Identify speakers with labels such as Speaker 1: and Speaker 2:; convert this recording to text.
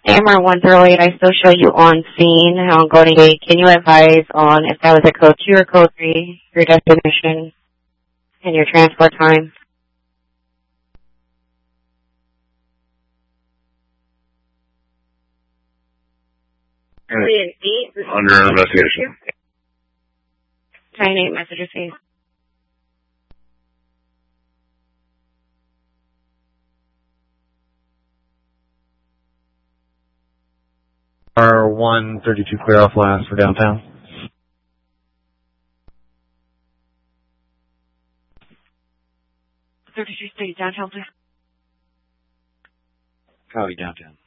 Speaker 1: AMR 108, I still show you on scene. I'm going to gate. Can you advise on if that was a code 2 or code 3, your destination and your transport time?
Speaker 2: Under investigation.
Speaker 1: 98 messages, please.
Speaker 3: R132 clear off last for downtown.
Speaker 1: Street downtown, please.
Speaker 3: Copy downtown.